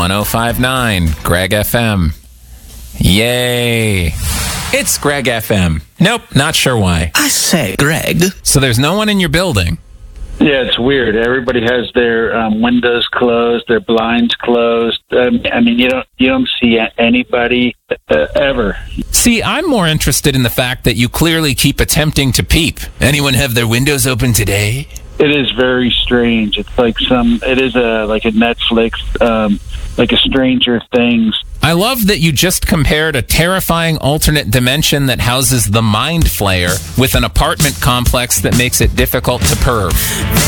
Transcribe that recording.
1059 Greg FM. Yay. It's Greg FM. Nope, not sure why. I say, Greg. So there's no one in your building. Yeah, it's weird. Everybody has their windows closed, their blinds closed. I mean, you don't see anybody ever. See, I'm more interested in the fact that you clearly keep attempting to peep. Anyone have their windows open today? It is very strange. It's like it is like a Netflix, like a Stranger Things. I love that you just compared a terrifying alternate dimension that houses the Mind Flayer with an apartment complex that makes it difficult to perv.